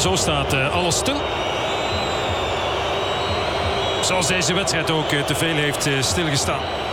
zo staat alles stil. Zoals deze wedstrijd ook te veel heeft stilgestaan.